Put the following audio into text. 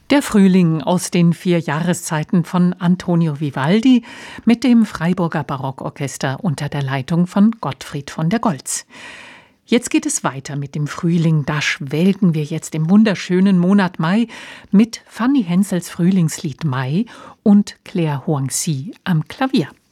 Der Frühling aus den 4 Jahreszeiten von Antonio Vivaldi mit dem Freiburger Barockorchester unter der Leitung von Gottfried von der Goltz. Jetzt geht es weiter mit dem Frühling. Da schwelgen wir jetzt im wunderschönen Monat Mai mit Fanny Hensels Frühlingslied Mai und Claire Hoang-Sy am Klavier.